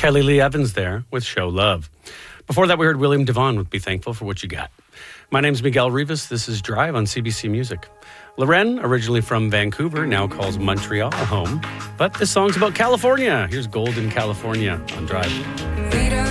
Kelly Lee Evans there with Show Love. Before that, we heard William Devon with Be Thankful for What You Got. My name's Miguel Rivas. This is Drive on CBC Music. Loren, originally from Vancouver, now calls Montreal home. But this song's about California. Here's Golden California on Drive.